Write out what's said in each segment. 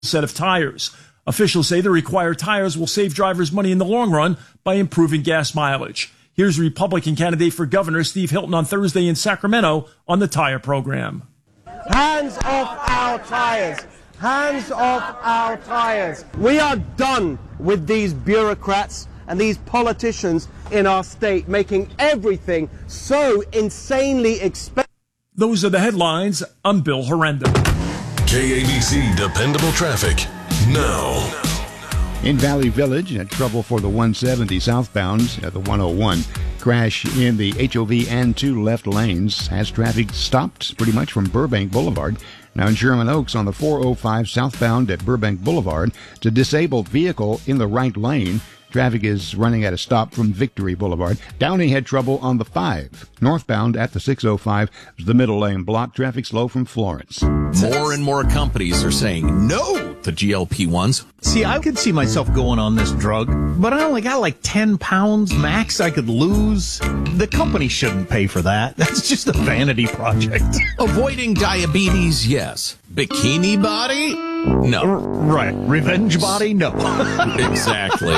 set of tires. Officials say the required tires will save drivers money in the long run by improving gas mileage. Here's Republican candidate for governor Steve Hilton on Thursday in Sacramento on the tire program. Hands off our tires. Hands off our tires. We are done with these bureaucrats and these politicians in our state making everything so insanely expensive. Those are the headlines. I'm Bill Horrendo. KABC Dependable Traffic now. In Valley Village, trouble for the 170 southbound at the 101. Crash in the HOV and 2 left lanes has traffic stopped pretty much from Burbank Boulevard. Now in Sherman Oaks on the 405 southbound at Burbank Boulevard, to disabled vehicle in the right lane. Traffic is running at a stop from Victory Boulevard. Downey had trouble on the 5. Northbound at the 605, the middle lane block. Traffic slow from Florence. More and more companies are saying no to GLP-1s. See, I could see myself going on this drug, but I only got like 10 pounds max I could lose. The company shouldn't pay for that. That's just a vanity project. Avoiding diabetes, yes. Bikini body? No. Right. Revenge body? No. Exactly.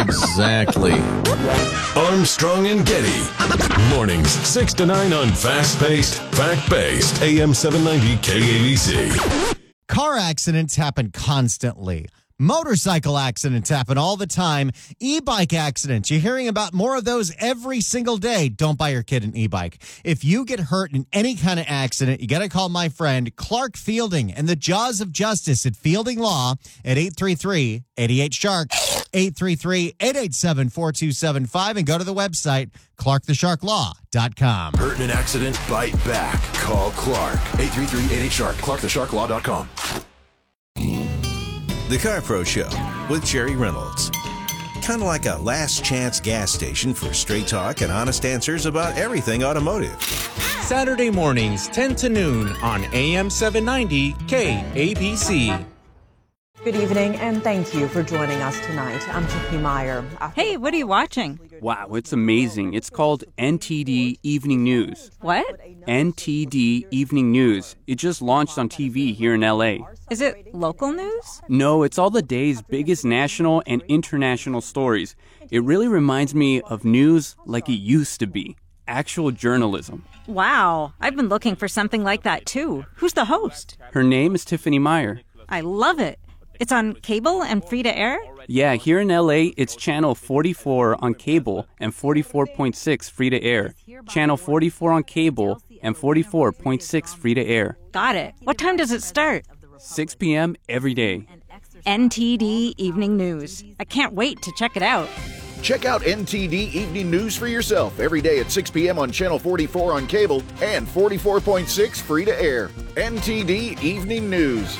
Armstrong and Getty. Mornings 6 to 9 on fast-paced, fact-based AM 790 KABC. Car accidents happen constantly. Motorcycle accidents happen all the time. E-bike accidents, you're hearing about more of those every single day. Don't buy your kid an e-bike. If you get hurt in any kind of accident, you got to call my friend Clark Fielding and the Jaws of Justice at Fielding Law at 833-88-SHARK, 833-887-4275, and go to the website, clarkthesharklaw.com. Hurt in an accident? Bite back. Call Clark. 833-88-SHARK. clarkthesharklaw.com. The Car Pro Show with Jerry Reynolds. Kind of like a last chance gas station for straight talk and honest answers about everything automotive. Saturday mornings, 10 to noon on AM 790 KABC. Good evening, and thank you for joining us tonight. I'm Tiffany Meyer. Hey, what are you watching? Wow, it's amazing. It's called NTD Evening News. What? NTD Evening News. It just launched on TV here in L.A. Is it local news? No, it's all the day's biggest national and international stories. It really reminds me of news like it used to be. Actual journalism. Wow, I've been looking for something like that too. Who's the host? Her name is Tiffany Meyer. I love it. It's on cable and free to air? Yeah, here in L.A., it's channel 44 on cable and 44.6 free to air. Channel 44 on cable and 44.6 free to air. Got it. What time does it start? 6 p.m. every day. NTD Evening News. I can't wait to check it out. Check out NTD Evening News for yourself every day at 6 p.m. on Channel 44 on cable and 44.6 free to air. NTD Evening News.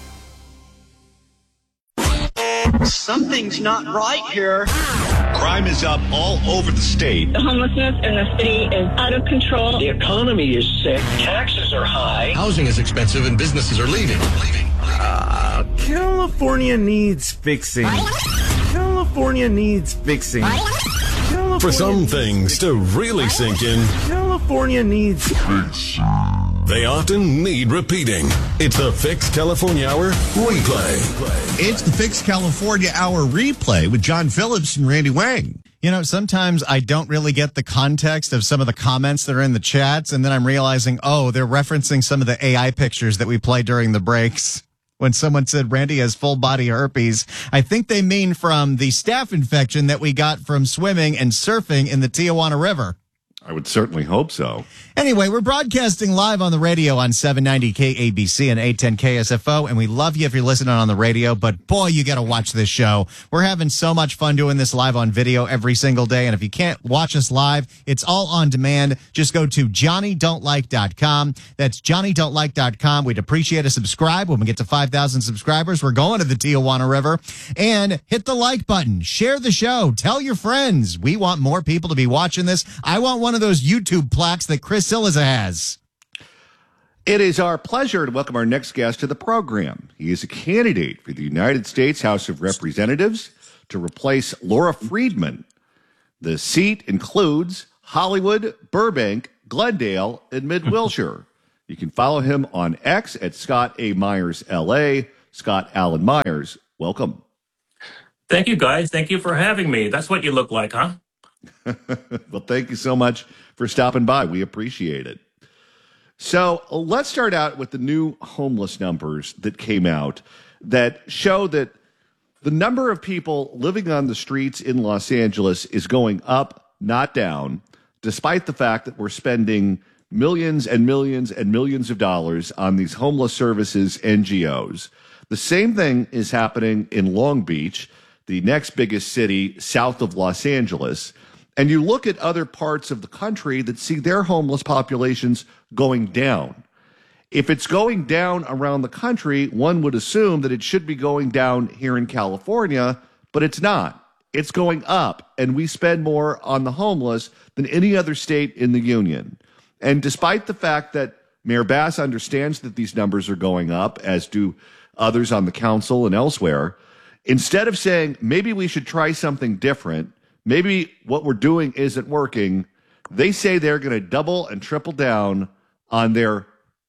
Something's not right here. Crime is up all over the state. The homelessness in the city is out of control. The economy is sick. Taxes are high. Housing is expensive and businesses are leaving. California needs fixing. California needs fixing. For some things to really sink in, California needs fixing. They often need repeating. It's the Fix California Hour replay. It's the Fix California Hour replay with John Phillips and Randy Wang. You know, sometimes I don't really get the context of some of the comments that are in the chats, and then I'm realizing, oh, they're referencing some of the AI pictures that we play during the breaks. When someone said Randy has full body herpes, I think they mean from the staph infection that we got from swimming and surfing in the Tijuana River. I would certainly hope so. Anyway, we're broadcasting live on the radio on 790 KABC and 810 KSFO, and we love you if you're listening on the radio, but boy, you got to watch this show. We're having so much fun doing this live on video every single day, and if you can't watch us live, it's all on demand. Just go to johnnydon'tlike.com. That's johnnydon'tlike.com. We'd appreciate a subscribe. When we get to 5,000 subscribers, we're going to the Tijuana River. And hit the like button. Share the show. Tell your friends. We want more people to be watching this. I want one of those YouTube plaques that Chris Siliza has. It is our pleasure to welcome our next guest to the program. He is a candidate for the United States House of Representatives to replace Laura Friedman. The seat includes Hollywood, Burbank, Glendale, and Mid-Wilshire. You can follow him on X at Scott A. Myers, LA, Scott Alan Myers. Welcome. Thank you, guys. Thank you for having me. That's what you look like, huh? Well, thank you so much for stopping by. We appreciate it. So let's start out with the new homeless numbers that came out that show that the number of people living on the streets in Los Angeles is going up, not down, despite the fact that we're spending millions and millions and millions of dollars on these homeless services NGOs. The same thing is happening in Long Beach, the next biggest city south of Los Angeles. And you look at other parts of the country that see their homeless populations going down. If it's going down around the country, one would assume that it should be going down here in California, but it's not. It's going up, and we spend more on the homeless than any other state in the union. And despite the fact that Mayor Bass understands that these numbers are going up, as do others on the council and elsewhere, instead of saying maybe we should try something different, maybe what we're doing isn't working, they say they're going to double and triple down on their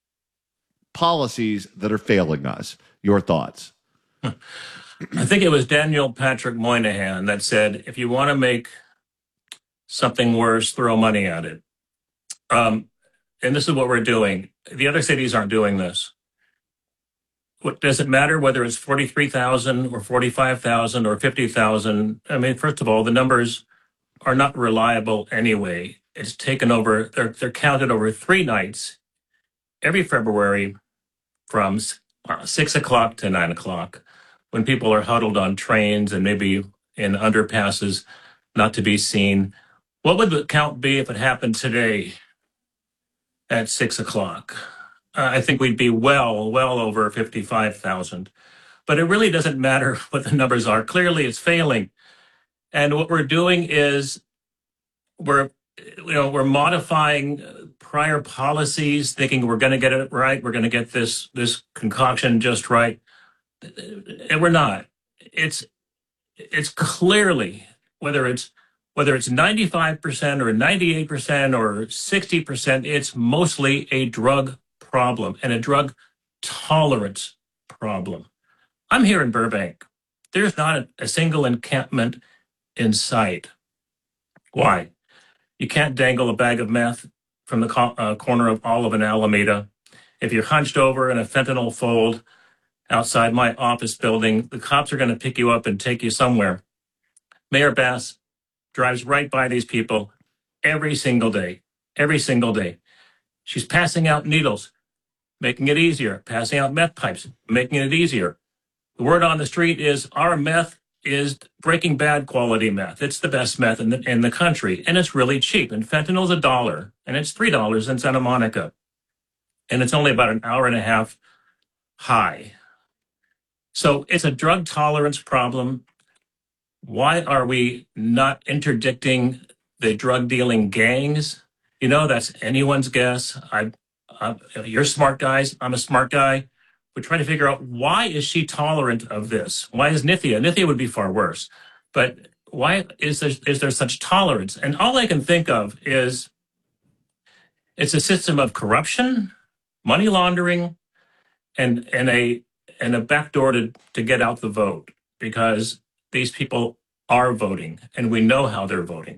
policies that are failing us. Your thoughts? I think it was Daniel Patrick Moynihan that said, if you want to make something worse, throw money at it. And this is what we're doing. The other cities aren't doing this. What does it matter whether it's 43,000 or 45,000 or 50,000? I mean, first of all, the numbers are not reliable anyway. It's taken over, they're counted over 3 nights every February from 6 o'clock to 9 o'clock when people are huddled on trains and maybe in underpasses not to be seen. What would the count be if it happened today at 6 o'clock? I think we'd be well over 55,000. But it really doesn't matter what the numbers are. Clearly, it's failing. And what we're doing is we're modifying prior policies, thinking we're going to get it right. We're going to get this concoction just right. And we're not. It's clearly, whether it's 95% or 98% or 60%, it's mostly a drug problem and a drug tolerance problem. I'm here in Burbank. There's not a single encampment in sight. Why? You can't dangle a bag of meth from the corner of Olive and Alameda. If you're hunched over in a fentanyl fold outside my office building, the cops are going to pick you up and take you somewhere. Mayor Bass drives right by these people every single day. She's passing out needles, making it easier, passing out meth pipes, making it easier. The word on the street is our meth is Breaking Bad quality meth. It's the best meth in the country, and it's really cheap. And fentanyl's $1, and it's $3 in Santa Monica. And it's only about an hour and a half high. So it's a drug tolerance problem. Why are we not interdicting the drug dealing gangs? You know, that's anyone's guess. You're smart guys. I'm a smart guy. We're trying to figure out, why is she tolerant of this? Why is Nithya? Nithya would be far worse. But why is there such tolerance? And all I can think of is it's a system of corruption, money laundering, and a backdoor to get out the vote, because these people are voting and we know how they're voting.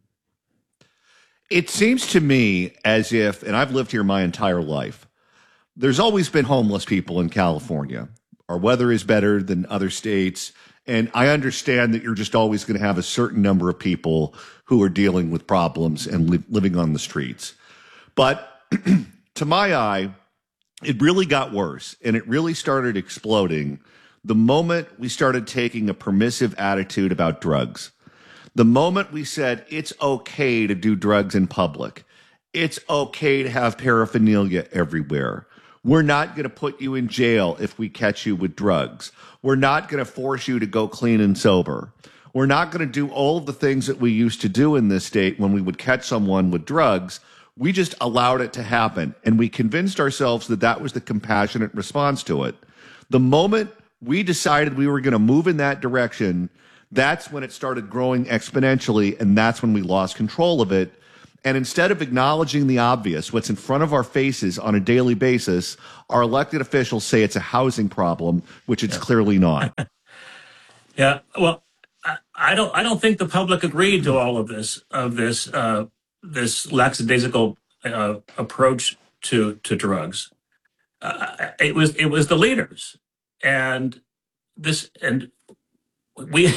It seems to me as if, and I've lived here my entire life, there's always been homeless people in California. Our weather is better than other states. And I understand that you're just always going to have a certain number of people who are dealing with problems and living on the streets. But to my eye, it really got worse, and it really started exploding the moment we started taking a permissive attitude about drugs. The moment we said it's okay to do drugs in public, it's okay to have paraphernalia everywhere. We're not going to put you in jail if we catch you with drugs. We're not going to force you to go clean and sober. We're not going to do all of the things that we used to do in this state when we would catch someone with drugs. We just allowed it to happen, and we convinced ourselves that that was the compassionate response to it. The moment we decided we were going to move in that direction, that's when it started growing exponentially, and that's when we lost control of it. And instead of acknowledging the obvious, what's in front of our faces on a daily basis, our elected officials say it's a housing problem, which it's clearly not. Yeah, well, I don't think the public agreed to all of this this lackadaisical approach to drugs. It was the leaders, and we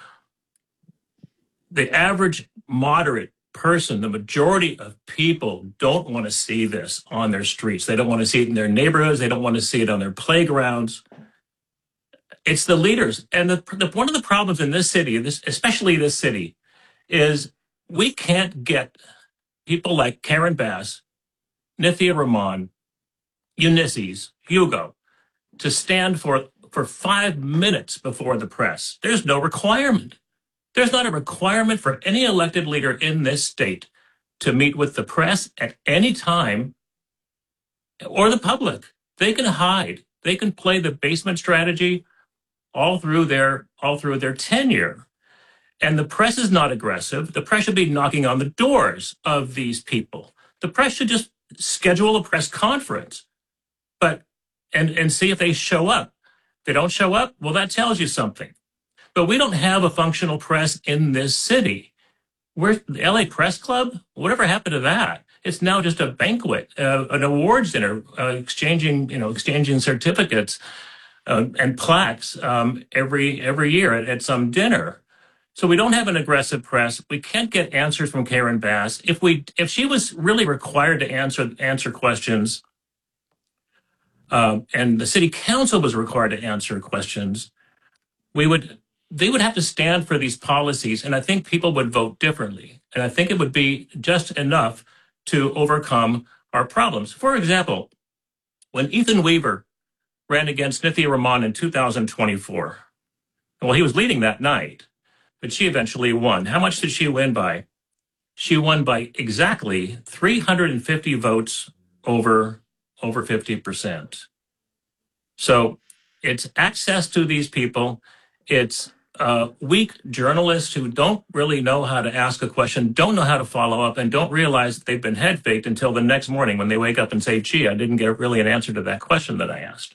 the average moderate person, the majority of people don't want to see this on their streets. They don't want to see it in their neighborhoods. They don't want to see it on their playgrounds. It's the leaders. And one of the problems in this city, especially this city, is we can't get people like Karen Bass, Nithya Rahman, Ulysses, Hugo, to stand for 5 minutes before the press. There's no requirement. There's not a requirement for any elected leader in this state to meet with the press at any time or the public. They can hide. They can play the basement strategy all through their tenure. And the press is not aggressive. The press should be knocking on the doors of these people. The press should just schedule a press conference, and see if they show up. If they don't show up, well, that tells you something. But we don't have a functional press in this city. We're the LA Press Club. Whatever happened to that? It's now just a banquet, an awards dinner, exchanging certificates and plaques every year at some dinner. So we don't have an aggressive press. We can't get answers from Karen Bass. If she was really required to answer questions, and the city council was required to answer questions, they would have to stand for these policies, and I think people would vote differently. And I think it would be just enough to overcome our problems. For example, when Ethan Weaver ran against Nithya Rahman in 2024, well, he was leading that night, but she eventually won. How much did she win by? She won by exactly 350 votes over 50%. So it's access to these people. It's weak journalists who don't really know how to ask a question, don't know how to follow up, and don't realize that they've been head faked until the next morning when they wake up and say, gee, I didn't get really an answer to that question that I asked.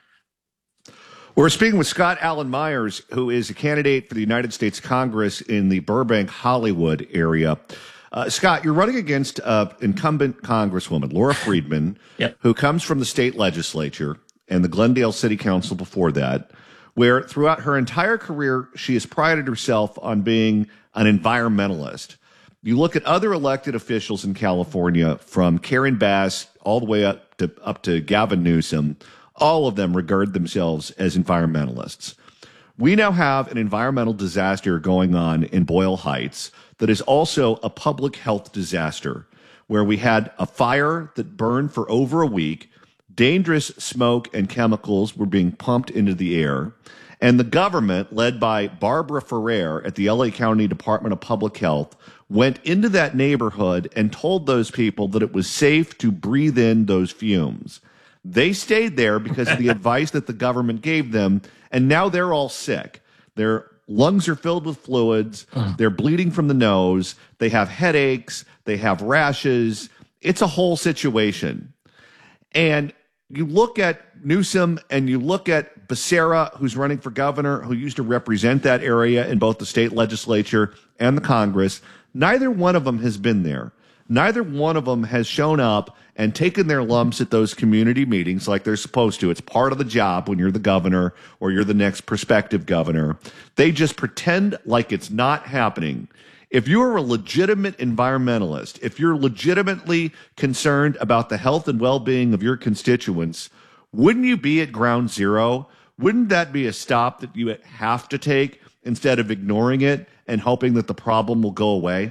We're speaking with Scott Alan Myers, who is a candidate for the United States Congress in the Burbank, Hollywood area. Scott, you're running against incumbent Congresswoman Laura Friedman, who comes from the state legislature and the Glendale City Council before that, where throughout her entire career, she has prided herself on being an environmentalist. You look at other elected officials in California, from Karen Bass all the way up to Gavin Newsom, all of them regard themselves as environmentalists. We now have an environmental disaster going on in Boyle Heights that is also a public health disaster, where we had a fire that burned for over a week. Dangerous smoke and chemicals were being pumped into the air. And the government, led by Barbara Ferrer at the LA County Department of Public Health, went into that neighborhood and told those people that it was safe to breathe in those fumes. They stayed there because of the advice that the government gave them, and now they're all sick. Their lungs are filled with fluids. They're bleeding from the nose. They have headaches. They have rashes. It's a whole situation. And you look at Newsom and you look at Becerra, who's running for governor, who used to represent that area in both the state legislature and the Congress. Neither one of them has been there. Neither one of them has shown up and taken their lumps at those community meetings like they're supposed to. It's part of the job when you're the governor or you're the next prospective governor. They just pretend like it's not happening. If you're a legitimate environmentalist, if you're legitimately concerned about the health and well-being of your constituents, wouldn't you be at ground zero? Wouldn't that be a stop that you have to take instead of ignoring it and hoping that the problem will go away?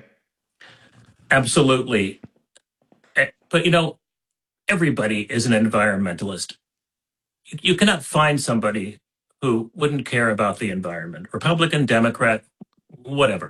Absolutely. But, everybody is an environmentalist. You cannot find somebody who wouldn't care about the environment. Republican, Democrat, whatever.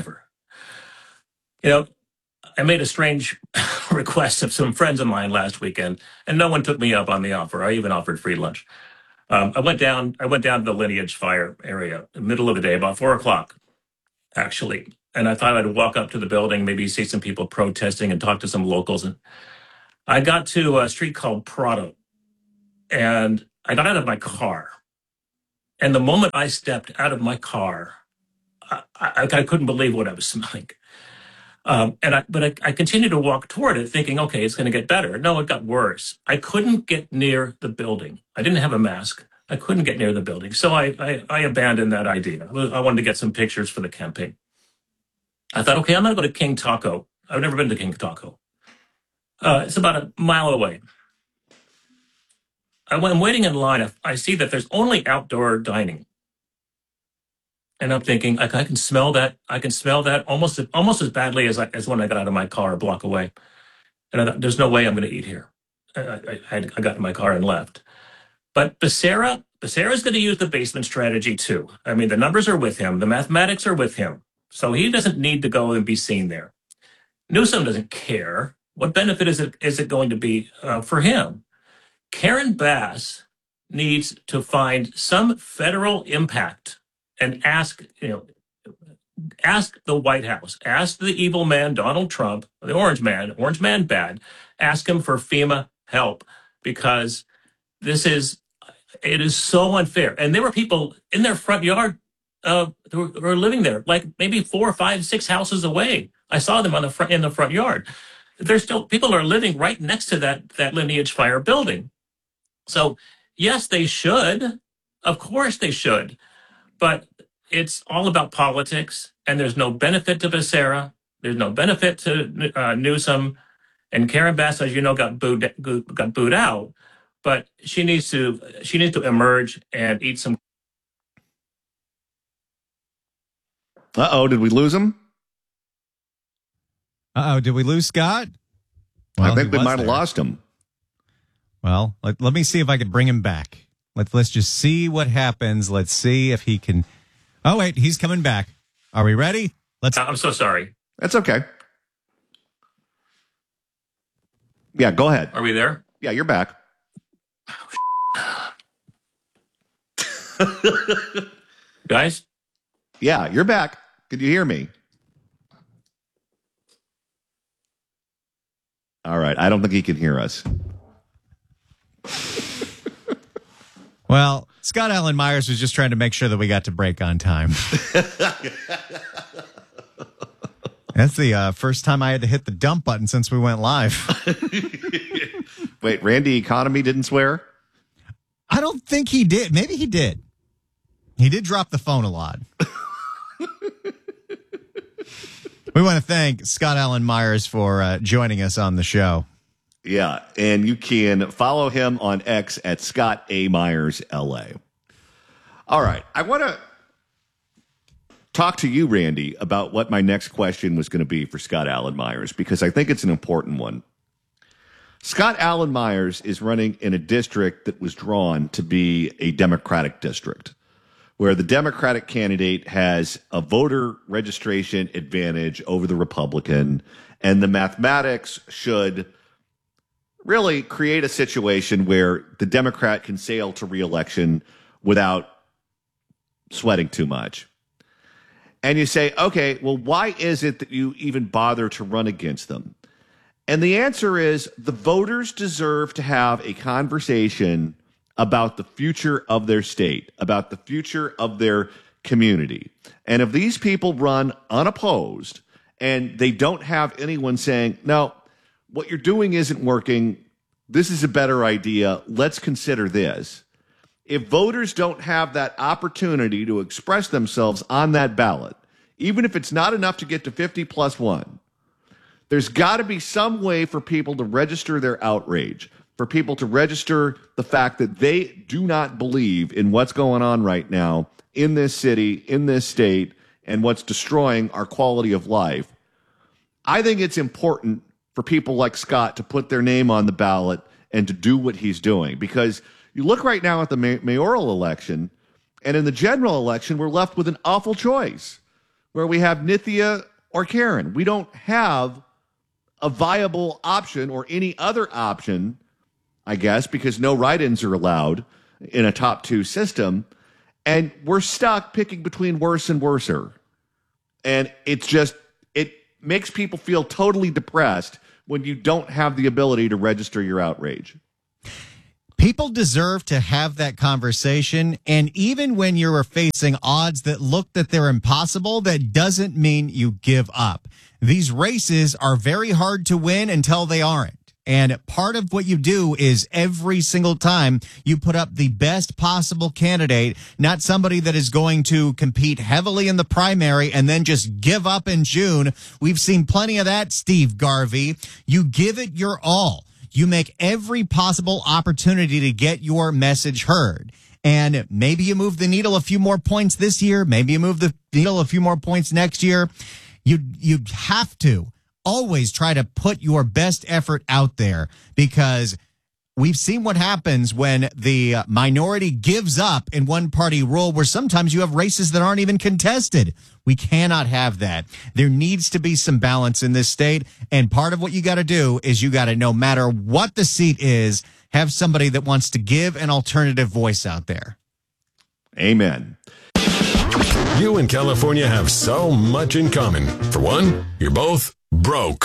I made a strange request of some friends of mine last weekend, and no one took me up on the offer. I even offered free lunch. I went down to the Lineage Fire area in the middle of the day, about 4 o'clock. actually. And I thought I'd walk up to the building, maybe see some people protesting and talk to some locals. And I got to a street called Prado, and I got out of my car. And the moment I stepped out of my car, I couldn't believe what I was smelling. But I continued to walk toward it thinking, okay, it's going to get better. No, it got worse. I couldn't get near the building. I didn't have a mask. I couldn't get near the building. So I abandoned that idea. I wanted to get some pictures for the campaign. I thought, okay, I'm going to go to King Taco. I've never been to King Taco. It's about a mile away. When I'm waiting in line, I see that there's only outdoor dining. And I'm thinking, I can smell that. I can smell that almost as badly as when I got out of my car a block away. And I thought, there's no way I'm going to eat here. I got in my car and left. But Becerra's going to use the basement strategy too. I mean, the numbers are with him. The mathematics are with him. So he doesn't need to go and be seen there. Newsom doesn't care. What benefit is it going to be for him? Karen Bass needs to find some federal impact and ask the White House, ask the evil man, Donald Trump, the orange man bad, ask him for FEMA help, because it is so unfair. And there were people in their front yard who were living there, like maybe 4, 5, 6 houses away. I saw them in the front yard. There's still people are living right next to that Lineage Fire building. So yes, they should. Of course they should. But it's all about politics, and there's no benefit to Becerra. There's no benefit to Newsom, and Karen Bass, as you know, got booed out. But she needs to emerge and eat some. Did we lose him? Did we lose Scott? Well, I think we might have lost him. Well, let me see if I can bring him back. Let's just see what happens. Let's see if he can. Oh, wait, he's coming back. Are we ready? I'm so sorry. That's okay. Yeah, go ahead. Are we there? Yeah, you're back. Guys? Yeah, you're back. Could you hear me? All right. I don't think he can hear us. Well, Scott Alan Myers was just trying to make sure that we got to break on time. That's the first time I had to hit the dump button since we went live. Wait, Randy Economy didn't swear? I don't think he did. Maybe he did. He did drop the phone a lot. We want to thank Scott Alan Myers for joining us on the show. Yeah, and you can follow him on X at Scott A. Myers, LA. All right, I want to talk to you, Randy, about what my next question was going to be for Scott Alan Myers, because I think it's an important one. Scott Alan Myers is running in a district that was drawn to be a Democratic district, where the Democratic candidate has a voter registration advantage over the Republican, and the mathematics should really create a situation where the Democrat can sail to re-election without sweating too much. And you say, okay, well, why is it that you even bother to run against them? And the answer is the voters deserve to have a conversation about the future of their state, about the future of their community. And if these people run unopposed and they don't have anyone saying, no, what you're doing isn't working, this is a better idea, let's consider this. If voters don't have that opportunity to express themselves on that ballot, even if it's not enough to get to 50+1, there's got to be some way for people to register their outrage, for people to register the fact that they do not believe in what's going on right now in this city, in this state, and what's destroying our quality of life. I think it's important for people like Scott to put their name on the ballot and to do what he's doing. Because you look right now at the mayoral election, and in the general election, we're left with an awful choice where we have Nithya or Karen. We don't have a viable option or any other option, I guess, because no write-ins are allowed in a top 2 system. And we're stuck picking between worse and worser. And it makes people feel totally depressed when you don't have the ability to register your outrage. People deserve to have that conversation. And even when you're facing odds that look that they're impossible, that doesn't mean you give up. These races are very hard to win until they aren't. And part of what you do is every single time you put up the best possible candidate, not somebody that is going to compete heavily in the primary and then just give up in June. We've seen plenty of that, Steve Garvey. You give it your all. You make every possible opportunity to get your message heard. And maybe you move the needle a few more points this year. Maybe you move the needle a few more points next year. You have to always try to put your best effort out there, because we've seen what happens when the minority gives up in one party rule, where sometimes you have races that aren't even contested. We cannot have that. There needs to be some balance in this state. And part of what you got to do is you got to, no matter what the seat is, have somebody that wants to give an alternative voice out there. Amen. You and California have so much in common. For one, you're both broke.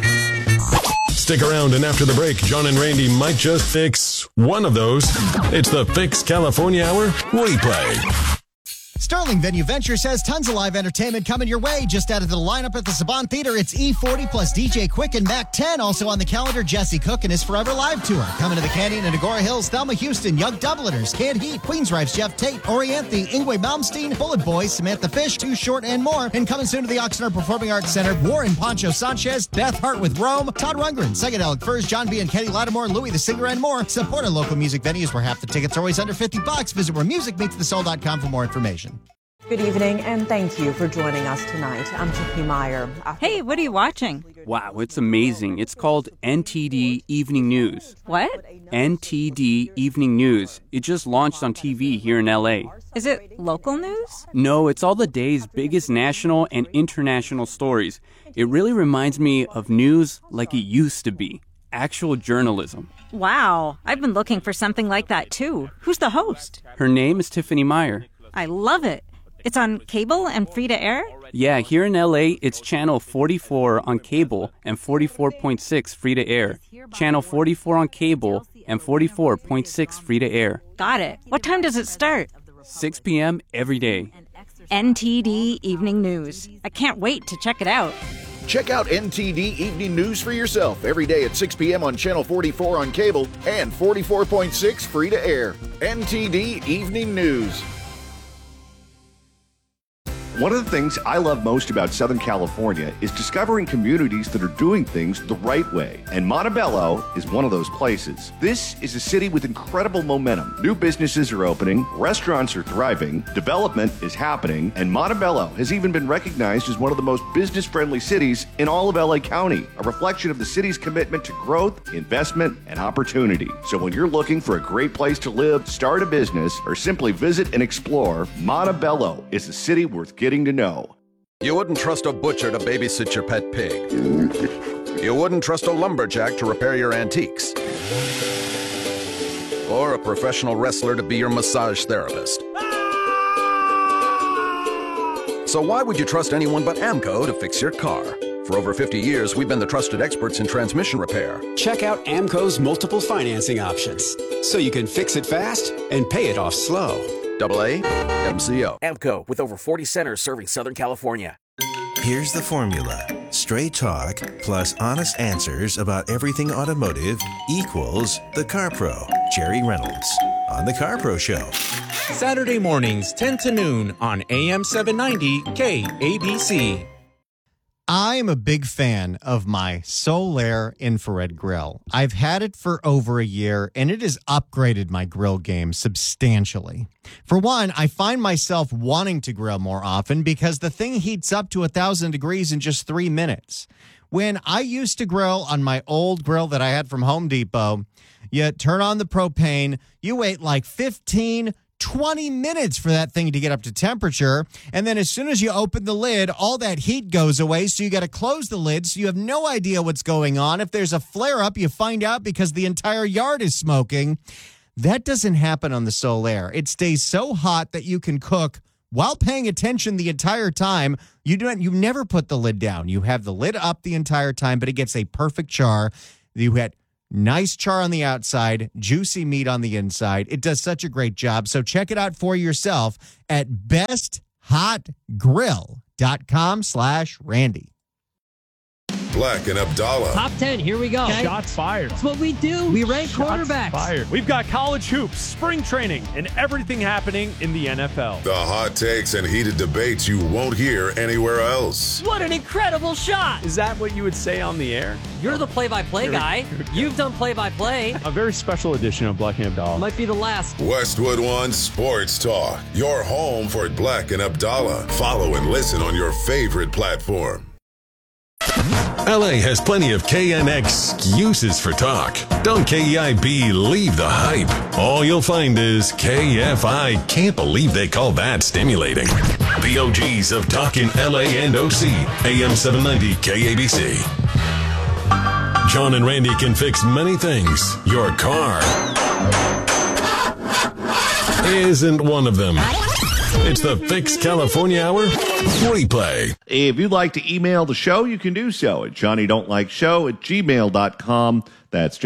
Stick around, and after the break, John and Randy might just fix one of those. It's the Fix California Hour replay. Sterling Venue Ventures has tons of live entertainment coming your way. Just added to the lineup at the Saban Theater, it's E40 plus DJ Quick and Mac 10. Also on the calendar, Jesse Cook and his Forever Live Tour. Coming to the Canyon and Agora Hills, Thelma Houston, Young Dubliners, Canned Heat, Queensrÿche's Jeff Tate, Orianthe, Ingwe Malmsteen, Bullet Boys, Samantha Fish, Too Short, and more. And coming soon to the Oxnard Performing Arts Center, Warren Poncho Sanchez, Beth Hart with Rome, Todd Rundgren, Psychedelic Furs, John B. and Kenny Lattimore, Louis the Singer, and more. Support our local music venues where half the tickets are always under $50. Visit wheremusicmeetsthesoul.com for more information. Good evening, and thank you for joining us tonight. I'm Chippy Meyer. Hey, what are you watching? Wow, it's amazing. It's called NTD Evening News. What? NTD Evening News. It just launched on TV here in LA. Is it local news? No, it's all the day's biggest national and international stories. It really reminds me of news like it used to be. Actual journalism. Wow, I've been looking for something like that too. Who's the host? Her name is Tiffany Meyer. I love it. It's on cable and free to air? Yeah, here in LA, it's channel 44 on cable and 44.6 free to air. Channel 44 on cable and 44.6 free to air. Got it. What time does it start? 6 p.m. every day. NTD Evening News. I can't wait to check it out. Check out NTD Evening News for yourself every day at 6 p.m. on Channel 44 on cable and 44.6 free to air. NTD Evening News. One of the things I love most about Southern California is discovering communities that are doing things the right way. And Montebello is one of those places. This is a city with incredible momentum. New businesses are opening, restaurants are thriving, development is happening, and Montebello has even been recognized as one of the most business-friendly cities in all of LA County, a reflection of the city's commitment to growth, investment, and opportunity. So when you're looking for a great place to live, start a business, or simply visit and explore, Montebello is a city worth getting to know. You wouldn't trust a butcher to babysit your pet pig. You wouldn't trust a lumberjack to repair your antiques. Or a professional wrestler to be your massage therapist. So why would you trust anyone but AMCO to fix your car? For over 50 years, we've been the trusted experts in transmission repair. Check out AMCO's multiple financing options, so you can fix it fast and pay it off slow. AA MCO. AMCO, with over 40 centers serving Southern California. Here's the formula. Straight talk plus honest answers about everything automotive equals The Car Pro. Jerry Reynolds on The Car Pro Show. Saturday mornings, 10 to noon on AM 790 KABC. I am a big fan of my Solaire infrared grill. I've had it for over a year, and it has upgraded my grill game substantially. For one, I find myself wanting to grill more often because the thing heats up to 1,000 degrees in just 3 minutes. When I used to grill on my old grill that I had from Home Depot, you turn on the propane, you wait like 20 minutes for that thing to get up to temperature. And then as soon as you open the lid, all that heat goes away. So you got to close the lid. So you have no idea what's going on. If there's a flare up, you find out because the entire yard is smoking. That doesn't happen on the Solaire. It stays so hot that you can cook while paying attention the entire time. You never put the lid down. You have the lid up the entire time, but it gets a perfect char. You had nice char on the outside, juicy meat on the inside. It does such a great job. So check it out for yourself at besthotgrill.com/Randy. Black and Abdallah. Top 10, here we go. Okay. Shots fired. That's what we do. We rank quarterbacks. Fired. We've got college hoops, spring training, and everything happening in the NFL. The hot takes and heated debates you won't hear anywhere else. What an incredible shot. Is that what you would say on the air? You're the play-by-play guy. You've done play-by-play. A very special edition of Black and Abdallah. Might be the last. Westwood One Sports Talk. Your home for Black and Abdallah. Follow and listen on your favorite platform. LA has plenty of KN excuses for talk. Don't KEIB leave the hype. All you'll find is KFI. Can't believe they call that stimulating. The OGs of talking LA and OC. AM 790 KABC. John and Randy can fix many things. Your car isn't one of them. It's the Fix California Hour replay. If you'd like to email the show, you can do so at johnnydon'tlikeshow@gmail.com. That's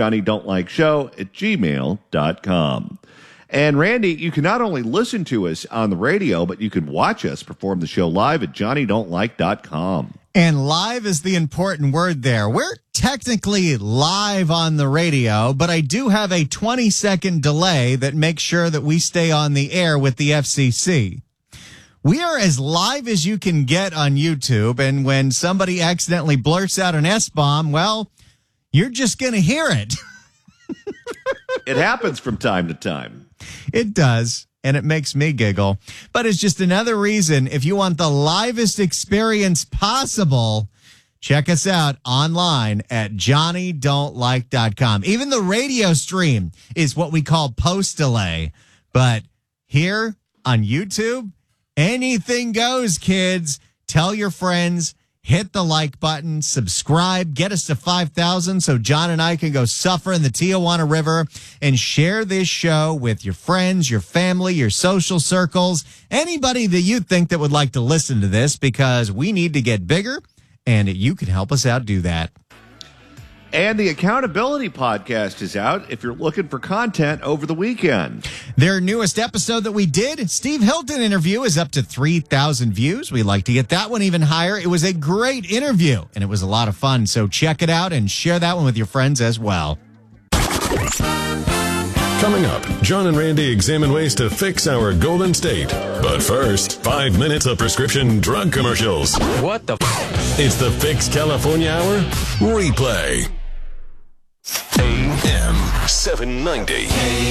johnnydon'tlikeshow@gmail.com. And Randy, you can not only listen to us on the radio, but you can watch us perform the show live at johnnydon'tlike.com. And live is the important word there. We're technically live on the radio, but I do have a 20-second delay that makes sure that we stay on the air with the FCC. We are as live as you can get on YouTube, and when somebody accidentally blurts out an S-bomb, well, you're just going to hear it. It happens from time to time. It does. And it makes me giggle. But it's just another reason, if you want the livest experience possible, check us out online at johnnydon'tlike.com. Even the radio stream is what we call post-delay. But here on YouTube, anything goes, kids. Tell your friends. Hit the like button, subscribe, get us to 5,000 so John and I can go suffer in the Tijuana River, and share this show with your friends, your family, your social circles, anybody that you think that would like to listen to this, because we need to get bigger, and you can help us out do that. And the Accountability Podcast is out if you're looking for content over the weekend. Their newest episode that we did, Steve Hilton interview, is up to 3,000 views. We'd like to get that one even higher. It was a great interview, and it was a lot of fun. So check it out and share that one with your friends as well. Coming up, John and Randy examine ways to fix our Golden State. But first, 5 minutes of prescription drug commercials. What the It's the Fix California Hour replay. AM 790.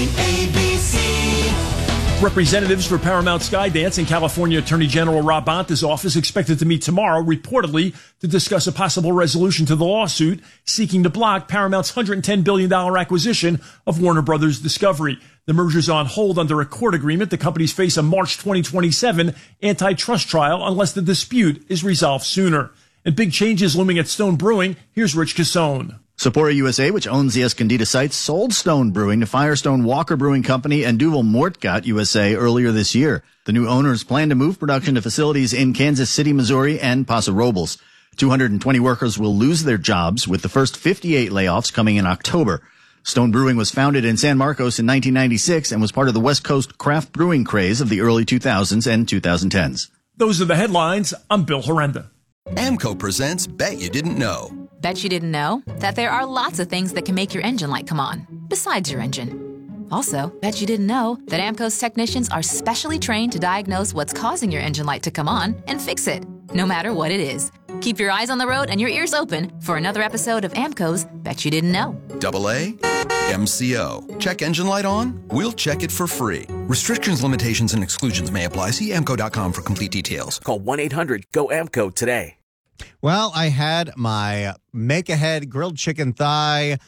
Representatives for Paramount Skydance and California Attorney General Rob Bonta's office expected to meet tomorrow, reportedly, to discuss a possible resolution to the lawsuit seeking to block Paramount's $110 billion acquisition of Warner Brothers Discovery. The merger's on hold under a court agreement. The companies face a March 2027 antitrust trial unless the dispute is resolved sooner. And big changes looming at Stone Brewing. Here's Rich Cassone. Sapporo USA, which owns the Escondida site, sold Stone Brewing to Firestone Walker Brewing Company and Duvel Mortgott USA earlier this year. The new owners plan to move production to facilities in Kansas City, Missouri, and Paso Robles. 220 workers will lose their jobs, with the first 58 layoffs coming in October. Stone Brewing was founded in San Marcos in 1996 and was part of the West Coast craft brewing craze of the early 2000s and 2010s. Those are the headlines. I'm Bill Horrenda. AMCO presents Bet You Didn't Know. Bet you didn't know that there are lots of things that can make your engine light come on, besides your engine. Also, bet you didn't know that AMCO's technicians are specially trained to diagnose what's causing your engine light to come on and fix it, no matter what it is. Keep your eyes on the road and your ears open for another episode of AMCO's Bet You Didn't Know. AA, MCO. Check engine light on? We'll check it for free. Restrictions, limitations, and exclusions may apply. See AMCO.com for complete details. Call 1-800-GO-AMCO today. Well, I had my make-ahead grilled chicken thigh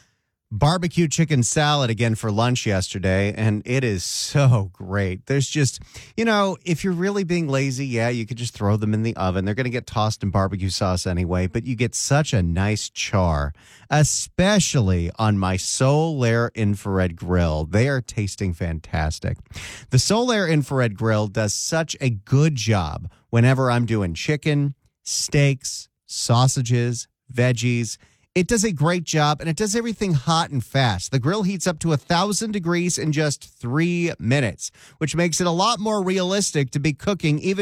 barbecue chicken salad again for lunch yesterday, and it is so great. There's just, if you're really being lazy, yeah, you could just throw them in the oven. They're going to get tossed in barbecue sauce anyway, but you get such a nice char, especially on my Solaire infrared grill. They are tasting fantastic. The Solaire infrared grill does such a good job whenever I'm doing chicken, steaks, sausages, veggies. It does a great job, and it does everything hot and fast. The grill heats up to 1,000 degrees in just 3 minutes, which makes it a lot more realistic to be cooking even